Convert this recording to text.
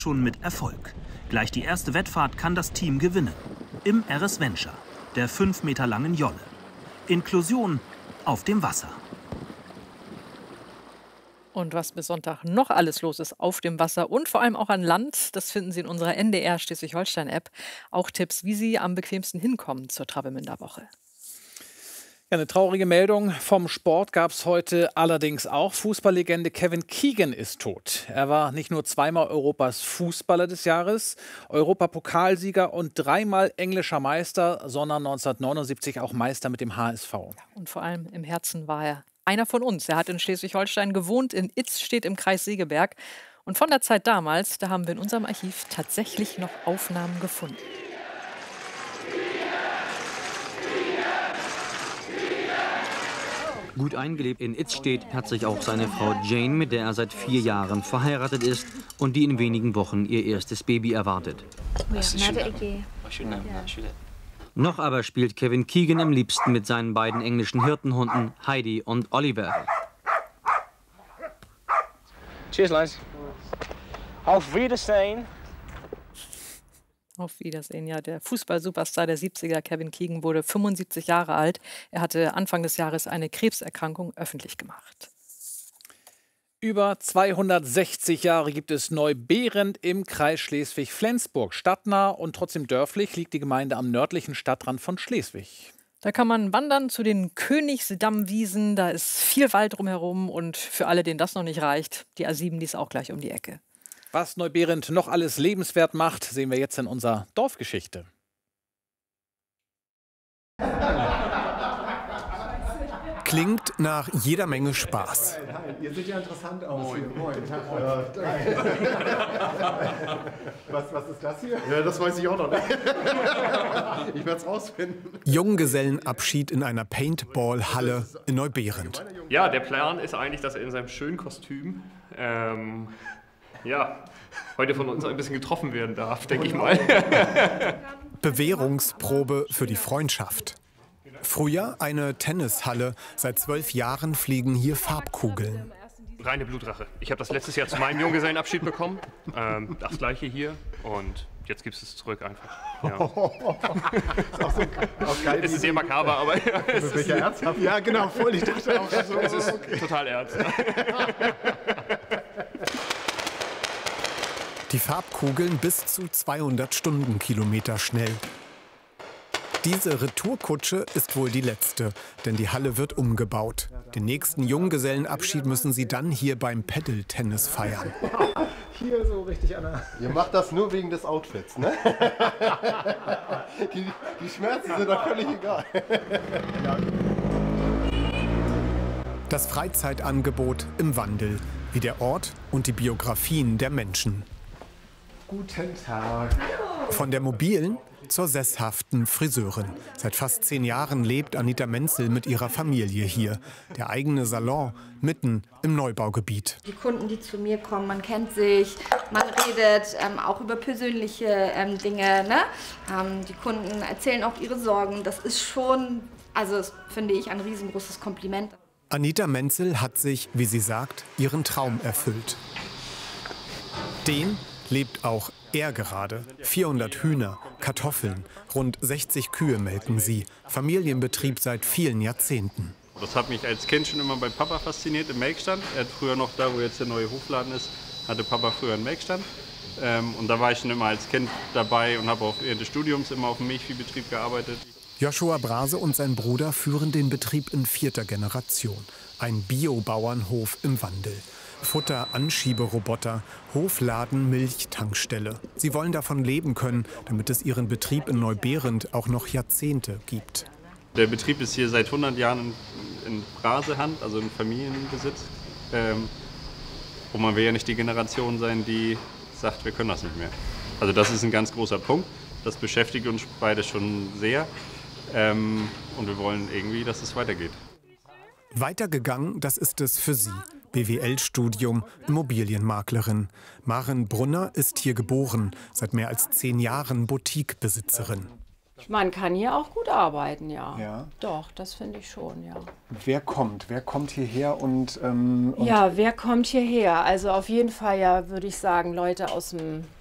schon mit Erfolg. Gleich die erste Wettfahrt kann das Team gewinnen. Im RS Venture, der 5 Meter langen Jolle. Inklusion auf dem Wasser. Und was bis Sonntag noch alles los ist auf dem Wasser und vor allem auch an Land, das finden Sie in unserer NDR Schleswig-Holstein-App. Auch Tipps, wie Sie am bequemsten hinkommen zur Travemünde-Woche. Ja, eine traurige Meldung vom Sport gab es heute allerdings auch. Fußballlegende Kevin Keegan ist tot. Er war nicht nur zweimal Europas Fußballer des Jahres, Europapokalsieger und dreimal englischer Meister, sondern 1979 auch Meister mit dem HSV. Und vor allem im Herzen war er einer von uns. Er hat in Schleswig-Holstein gewohnt, in Itz steht im Kreis Segeberg. Und von der Zeit damals, da haben wir in unserem Archiv tatsächlich noch Aufnahmen gefunden. Gut eingelebt in Itzstedt hat sich auch seine Frau Jane, mit der er seit 4 Jahren verheiratet ist und die in wenigen Wochen ihr erstes Baby erwartet. Noch aber spielt Kevin Keegan am liebsten mit seinen beiden englischen Hirtenhunden Heidi und Oliver. Cheers, lads. Auf Wiedersehen. Auf Wiedersehen, ja. Der Fußball-Superstar der 70er, Kevin Keegan, wurde 75 Jahre alt. Er hatte Anfang des Jahres eine Krebserkrankung öffentlich gemacht. Über 260 Jahre gibt es Neubehrend im Kreis Schleswig-Flensburg. Stadtnah und trotzdem dörflich liegt die Gemeinde am nördlichen Stadtrand von Schleswig. Da kann man wandern zu den Königsdammwiesen. Da ist viel Wald drumherum. Und für alle, denen das noch nicht reicht, die A7, die ist auch gleich um die Ecke. Was Neubehrend noch alles lebenswert macht, sehen wir jetzt in unserer Dorfgeschichte. Klingt nach jeder Menge Spaß. Ihr seht ja interessant aus. Moin. Was ist das hier? Ja, das weiß ich auch noch nicht. Ich werde es rausfinden. Junggesellenabschied in einer Paintball-Halle in Neubehrend. Ja, der Plan ist eigentlich, dass er in seinem schönen Kostüm heute von uns ein bisschen getroffen werden darf, denke ich mal. Bewährungsprobe für die Freundschaft. Früher eine Tennishalle. Seit 12 Jahren fliegen hier Farbkugeln. Reine Blutrache. Ich habe das letztes Jahr zu meinem Junggesellenabschied bekommen. Das gleiche hier. Und jetzt gibt es zurück einfach. Ja. Ist auch so geil. Es ist sehr makaber, aber ja, es ist ernsthaft. Ja, genau, voll. Ich dachte auch so. Es ist total ernst. Die Farbkugeln bis zu 200 Stundenkilometer schnell. Diese Retourkutsche ist wohl die letzte, denn die Halle wird umgebaut. Den nächsten Junggesellenabschied müssen sie dann hier beim Paddle-Tennis feiern. Hier so richtig an der... Ihr macht das nur wegen des Outfits, ne? Die Schmerzen sind doch völlig egal. Das Freizeitangebot im Wandel, wie der Ort und die Biografien der Menschen. Guten Tag. Von der mobilen zur sesshaften Friseurin. Seit fast 10 Jahren lebt Anita Menzel mit ihrer Familie hier. Der eigene Salon mitten im Neubaugebiet. Die Kunden, die zu mir kommen, man kennt sich, man redet auch über persönliche Dinge. Ne? Die Kunden erzählen auch ihre Sorgen. Das ist schon, das finde ich, ein riesengroßes Kompliment. Anita Menzel hat sich, wie sie sagt, ihren Traum erfüllt. Den lebt auch er gerade. 400 Hühner, Kartoffeln, rund 60 Kühe melken sie. Familienbetrieb seit vielen Jahrzehnten. Das hat mich als Kind schon immer bei Papa fasziniert im Melkstand. Er hat früher noch da, wo jetzt der neue Hofladen ist, hatte Papa früher einen Melkstand. Und da war ich schon immer als Kind dabei und habe auch während des Studiums immer auf dem Milchviehbetrieb gearbeitet. Joshua Brase und sein Bruder führen den Betrieb in 4. Generation. Ein Bio-Bauernhof im Wandel. Futter, Anschieberoboter, Hofladen, Milchtankstelle. Sie wollen davon leben können, damit es ihren Betrieb in Neubehrend auch noch Jahrzehnte gibt. Der Betrieb ist hier seit 100 Jahren in Brasehand, also in Familienbesitz. Und man will ja nicht die Generation sein, die sagt, wir können das nicht mehr. Also das ist ein ganz großer Punkt. Das beschäftigt uns beide schon sehr. Und wir wollen irgendwie, dass es weitergeht. Weitergegangen, das ist es für sie. BWL-Studium, Immobilienmaklerin. Maren Brunner ist hier geboren, seit mehr als 10 Jahren Boutique-Besitzerin. Man kann hier auch gut arbeiten, ja. Ja. Doch, das finde ich schon, ja. Wer kommt? Wer kommt hierher und ja, wer kommt hierher? Also auf jeden Fall, ja, würde ich sagen, Leute aus dem